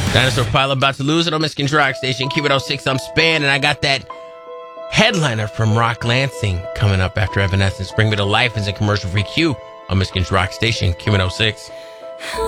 Dinosaur Pilot about to lose it on Michigan's Rock Station. Q106, I'm Span, and I got that headliner from Rock Lansing coming up after Evanescence. Bring Me to Life is a commercial-free Q on Michigan's Rock Station, Q106.